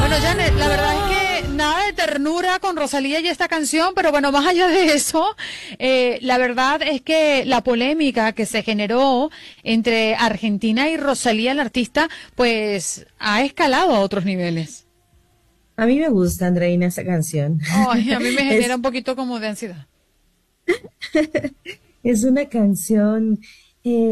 Bueno, Janet, la verdad es que nada de ternura con Rosalía y esta canción, pero bueno, más allá de eso, la verdad es que la polémica que se generó entre Argentina y Rosalía, la artista, pues ha escalado a otros niveles. A mí me gusta, Andreina, esa canción. Ay, a mí me genera Es, un poquito como de ansiedad. es una canción